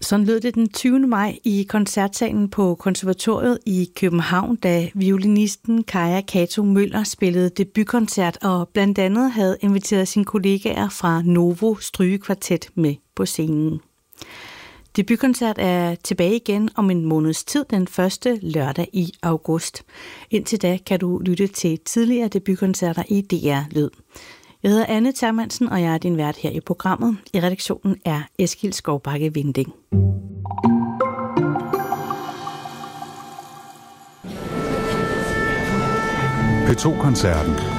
Sådan lød det den 20. maj i koncertsalen på Konservatoriet i København, da violinisten Kaja Kato Møller spillede debutkoncert og blandt andet havde inviteret sine kollegaer fra Novo Strygekvartet med på scenen. Debutkoncert er tilbage igen om en måneds tid, den første lørdag i august. Indtil da kan du lytte til tidligere debutkoncerter i DR Lyd. Jeg hedder Anne Termansen, og jeg er din vært her i programmet. I redaktionen er Eskild Skovbakke Vinding. P2-koncerten.